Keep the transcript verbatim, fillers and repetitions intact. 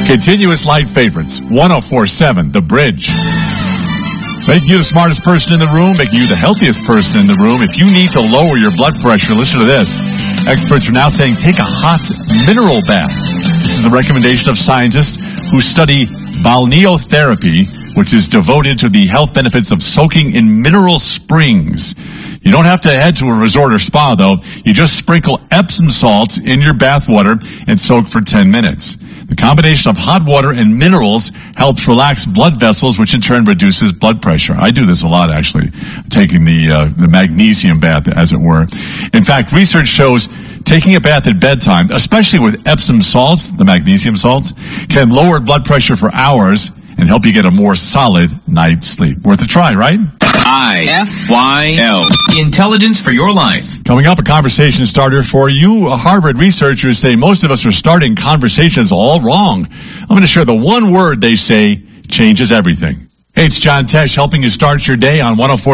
Continuous light favorites, one oh four point seven, The Bridge. Making you the smartest person in the room, making you the healthiest person in the room. If you need to lower your blood pressure, listen to this. Experts are now saying take a hot mineral bath. This is the recommendation of scientists who study balneotherapy, which is devoted to the health benefits of soaking in mineral springs. You don't have to head to a resort or spa, though. You just sprinkle Epsom salts in your bath water and soak for ten minutes. The combination of hot water and minerals helps relax blood vessels, which in turn reduces blood pressure. I do this a lot, actually, taking the uh, the magnesium bath, as it were. In fact, research shows taking a bath at bedtime, especially with Epsom salts, the magnesium salts, can lower blood pressure for hours and help you get a more solid night's sleep. Worth a try, right? I F Y L. Intelligence for your life. Coming up, a conversation starter for you. Harvard researchers say most of us are starting conversations all wrong. I'm going to share the one word they say changes everything. Hey, it's John Tesh helping you start your day on one oh four.